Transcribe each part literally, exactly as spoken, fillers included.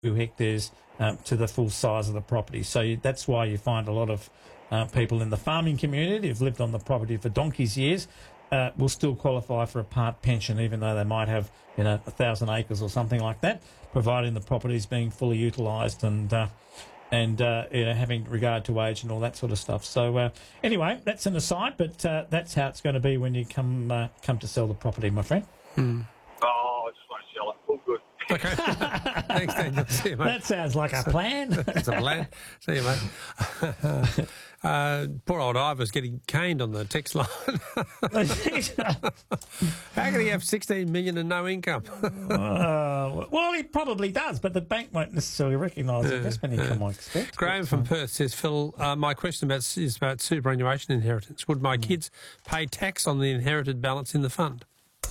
hectares um, to the full size of the property. So you, that's why you find a lot of uh, people in the farming community who've lived on the property for donkey's years uh, will still qualify for a part pension, even though they might have, you know, a thousand acres or something like that, providing the property is being fully utilised and uh, and uh, you know, having regard to age and all that sort of stuff. So uh, anyway, that's an aside, but uh, that's how it's going to be when you come uh, come to sell the property, my friend. Hmm. Oh, I just want to sell it. All good. Okay. Thanks, Daniel. See you, mate. That sounds like a plan. It's a plan. See you, mate. Uh, poor old Ivor's getting caned on the text line. How can he have sixteen million and no income? uh, well, he probably does, but the bank won't necessarily recognise the investment income, I expect. Graham from Perth says, Phil, uh, my question about, is about superannuation inheritance. Would my mm. kids pay tax on the inherited balance in the fund?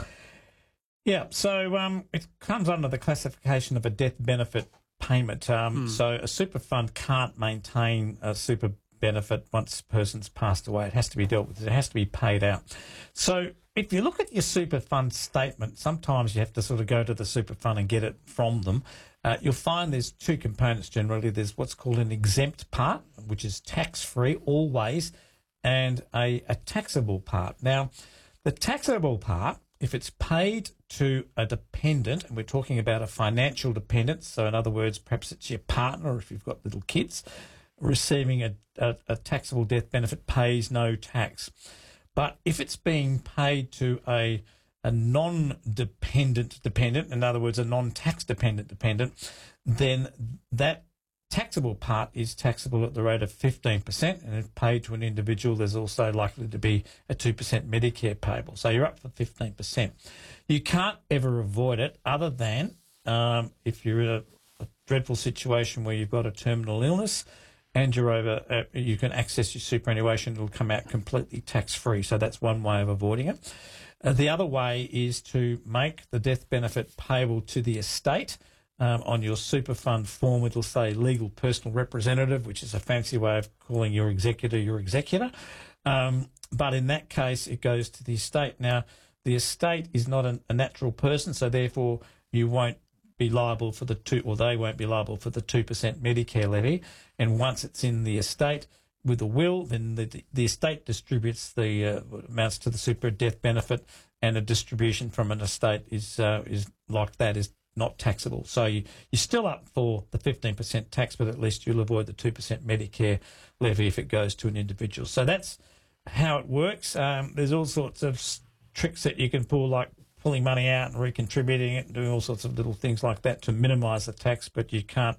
Yeah, so um, it comes under the classification of a death benefit payment. Um, mm. So a super fund can't maintain a super benefit once a person's passed away. It has to be dealt with. It has to be paid out. So if you look at your super fund statement, sometimes you have to sort of go to the super fund and get it from them. Uh, you'll find there's two components generally. There's what's called an exempt part, which is tax-free always, and a, a taxable part. Now, the taxable part, if it's paid to a dependent, and we're talking about a financial dependent, so in other words, perhaps it's your partner or if you've got little kids, receiving a, a, a taxable death benefit pays no tax. But if it's being paid to a, a non-dependent dependent, in other words, a non-tax dependent dependent, then that taxable part is taxable at the rate of fifteen percent, and if paid to an individual, there's also likely to be a two percent Medicare payable. So you're up for fifteen percent. You can't ever avoid it other than um, if you're in a, a dreadful situation where you've got a terminal illness and you're over, uh, you can access your superannuation. It'll come out completely tax-free. So that's one way of avoiding it. Uh, the other way is to make the death benefit payable to the estate. Um, on your super fund form, it'll say legal personal representative, which is a fancy way of calling your executor your executor. Um, but in that case, it goes to the estate. Now, the estate is not an, a natural person, so therefore you won't be liable for the two, or they won't be liable for the two percent Medicare levy. And once it's in the estate with a will, then the, the estate distributes the uh, amounts to the super death benefit, and a distribution from an estate is uh, is like that is not taxable. So you, you're still up for the fifteen percent tax, but at least you'll avoid the two percent Medicare levy if it goes to an individual. So that's how it works. Um, there's all sorts of s- tricks that you can pull, like pulling money out and recontributing it and doing all sorts of little things like that to minimise the tax, but you can't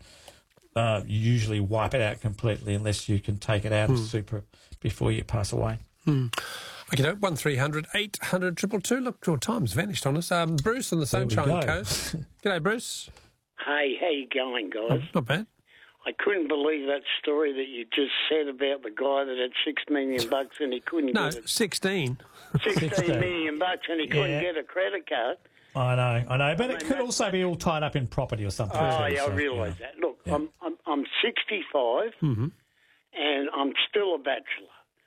uh, usually wipe it out completely unless you can take it out hmm. of super before you pass away. Hmm. Okay, no, one three hundred eight hundred two two two. Look, your time's vanished on us. Um, Bruce on the Sunshine Coast. G'day, Bruce. Hey, how you going, guys? Oh, not bad. I couldn't believe that story that you just said about the guy that had six million bucks and he couldn't no, get it. sixteen. Sixteen million bucks and he couldn't Yeah. get a credit card. I know, I know, but I it mean, could that- also be all tied up in property or something. Oh, too, yeah, so, I realise yeah. that. Look, Yeah. I'm, I'm I'm sixty-five Mm-hmm. and I'm still a bachelor.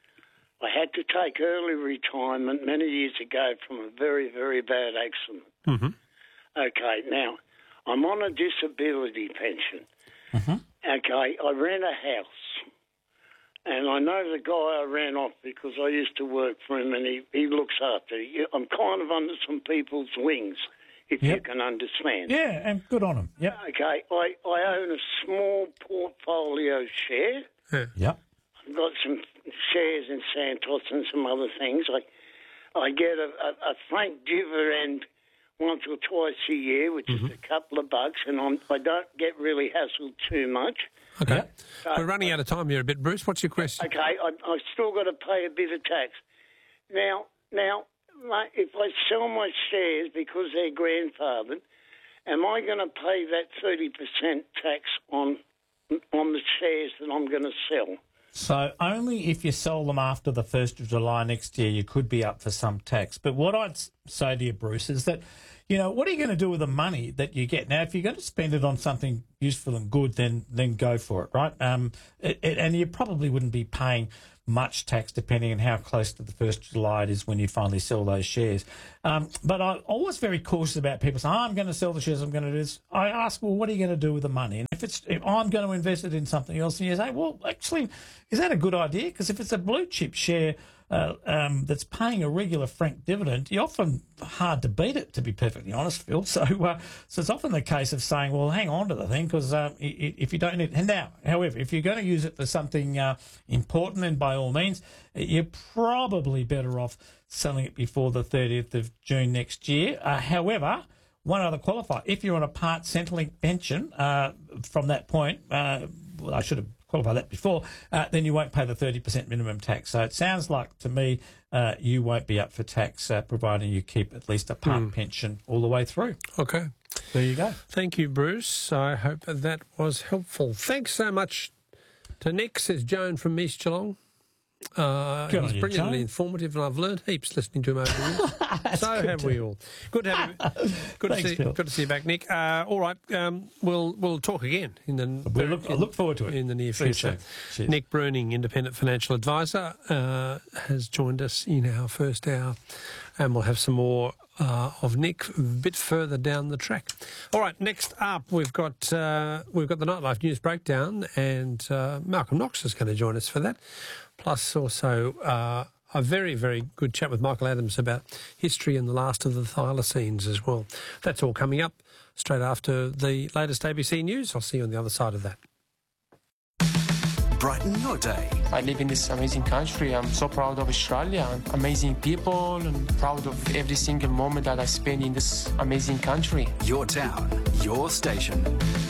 I had to take early retirement many years ago from a very, very bad accident. Mm-hmm. Okay, now, I'm on a disability pension. Mm-hmm. Okay, I rent a house. And I know the guy I ran off because I used to work for him and he, he looks after you. I'm kind of under some people's wings, if Yep. you can understand. Yeah, and good on them. Yep. Okay, I, I own a small portfolio share. Yeah. Yep. I've got some shares in Santos and some other things. I I get a, a, a frank dividend once or twice a year, which Mm-hmm. is a couple of bucks, and I'm, I don't get really hassled too much. Okay. Yep. So- We're running out of time here a bit, Bruce. What's your question? Okay, I, I've still got to pay a bit of tax. Now, now, mate, if I sell my shares because they're grandfathered, am I going to pay that thirty percent tax on on the shares that I'm going to sell? So only if you sell them after the first of July next year, you could be up for some tax. But what I'd s- say to you, Bruce, is that, you know, what are you going to do with the money that you get? Now, if you're going to spend it on something useful and good, then then go for it, right? Um, it, it, and you probably wouldn't be paying much tax depending on how close to the first of July it is when you finally sell those shares. Um, but I'm always very cautious about people saying, oh, I'm going to sell the shares, I'm going to do this. I ask, well, what are you going to do with the money? And if it's if I'm going to invest it in something else, and you say, well, actually, is that a good idea? Because if it's a blue chip share uh, um, that's paying a regular frank dividend, you're often hard to beat it, to be perfectly honest, Phil. So, uh, so it's often the case of saying, well, hang on to the thing, because uh, if you don't need it. And now, however, if you're going to use it for something uh, important, then by all means, you're probably better off selling it before the thirtieth of June next year. Uh, however, one other qualifier, if you're on a part Centrelink pension uh, from that point, uh, well, I should have qualified that before, uh, then you won't pay the thirty percent minimum tax. So it sounds like to me uh, you won't be up for tax uh, providing you keep at least a part mm. pension all the way through. Okay. There you go. Thank you, Bruce. I hope that was helpful. Thanks so much to Nick, says Joan from East Geelong. Uh, he's you, brilliantly Joan. informative, and I've learned heaps listening to him over the years. So have we all. Good to have you. Good Thanks, to see. Phil. Good to see you back, Nick. Uh, all right, um, we'll we'll talk again in the. We'll look, I look forward to it in the near Very future. soon. Cheers. Nick Bruning, independent financial advisor, uh, has joined us in our first hour, and we'll have some more uh, of Nick a bit further down the track. All right, next up we've got uh, we've got the Nightlife News Breakdown, and uh, Malcolm Knox is going to join us for that. Plus also uh, a very, very good chat with Michael Adams about history and the last of the thylacines as well. That's all coming up straight after the latest A B C News. I'll see you on the other side of that. Brighten your day. I live in this amazing country. I'm so proud of Australia and amazing people, and proud of every single moment that I spend in this amazing country. Your town, your station.